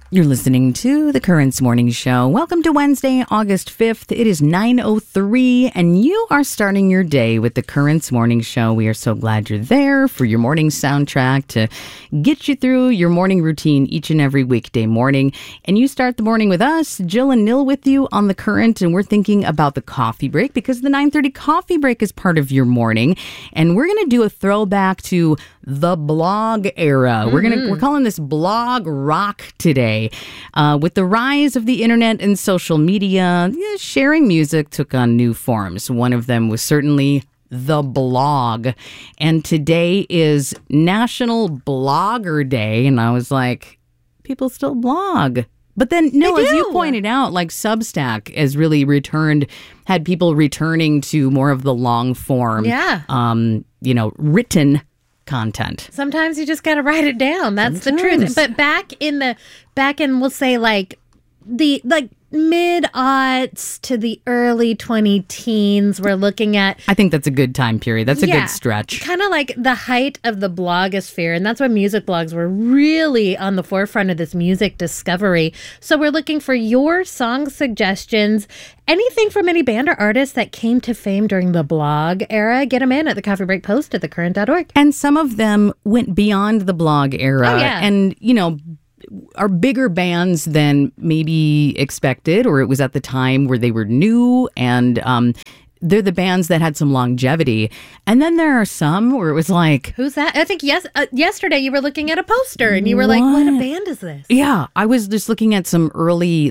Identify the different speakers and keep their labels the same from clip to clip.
Speaker 1: You're listening to The Currents Morning Show. Welcome to Wednesday, August 5th. It is 9:03, and you are starting your day with The Currents Morning Show. We are so glad you're there for your morning soundtrack to get you through your morning routine each and every weekday morning. And you start the morning with us, Jill and Nil with you on The Current, and we're thinking about the coffee break because the 9:30 coffee break is part of your morning. And we're going to do a throwback to the blog era. We're calling this blog rock today. With the rise of the internet and social media, sharing music took on new forms. One of them was certainly the blog. And today is National Blogger Day. And I was like, people still blog. But then, no, as you pointed out, like Substack has really had people returning to more of the long form, written content.
Speaker 2: Sometimes you just got to write it down. That's the truth. But back in we'll say the mid-aughts to the early 20-teens, we're looking at...
Speaker 1: I think that's a good time period. That's a good stretch.
Speaker 2: Kind of like the height of the blogosphere, and that's when music blogs were really on the forefront of this music discovery. So we're looking for your song suggestions, anything from any band or artist that came to fame during the blog era. Get them in at the Coffee Break Post at thecurrent.org.
Speaker 1: And some of them went beyond the blog era.
Speaker 2: Oh, yeah.
Speaker 1: And, are bigger bands than maybe expected, or it was at the time where they were new, and they're the bands that had some longevity. And then there are some where it was like...
Speaker 2: Who's that? I think yesterday you were looking at a poster, and you were like, what a band is this?
Speaker 1: Yeah, I was just looking at some early,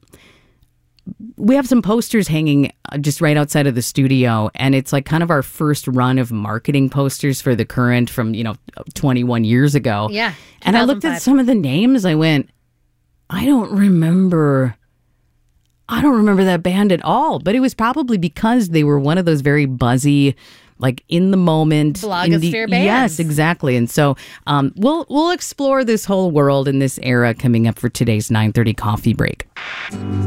Speaker 1: we have some posters hanging just right outside of the studio, and it's like kind of our first run of marketing posters for The Current from, 21 years ago.
Speaker 2: Yeah.
Speaker 1: And I looked at some of the names. I went, I don't remember that band at all. But it was probably because they were one of those very buzzy, in the moment
Speaker 2: blogosphere bands.
Speaker 1: Yes, exactly. And so we'll explore this whole world in this era coming up for today's 9:30 coffee break.